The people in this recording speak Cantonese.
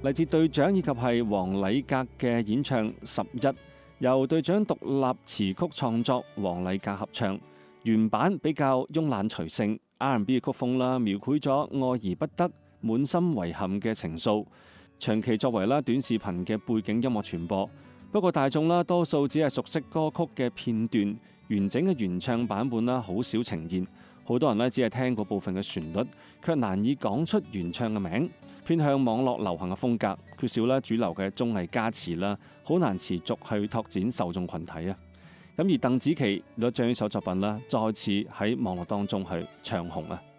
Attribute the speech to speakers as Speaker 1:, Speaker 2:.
Speaker 1: 嚟自隊長以及係黃禮格嘅演唱《十一》，由隊長獨立詞曲創作，黃禮格合唱。原版比較慵懶隨性 R&B 嘅曲風啦，描繪咗愛而不得、滿心遺憾嘅情愫。長期作為短視頻嘅背景音樂傳播，不過大眾多數只係熟悉歌曲嘅片段，完整嘅原唱版本好少呈現。好多人只係聽過部分嘅旋律，卻難以講出原唱嘅名。偏向網絡流行嘅風格，缺少主流嘅綜藝加持啦，好難持續去拓展受眾群體啊。咁而鄧紫棋將呢首作品再次喺網絡當中去唱紅啊。